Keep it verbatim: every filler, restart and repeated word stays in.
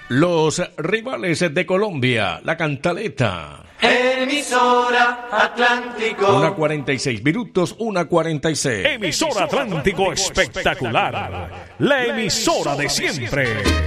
Los rivales de Colombia, la Cantaleta. Emisora Atlántico. Una cuarenta y seis minutos, una cuarenta y seis. Emisora Atlántico espectacular. La emisora de siempre.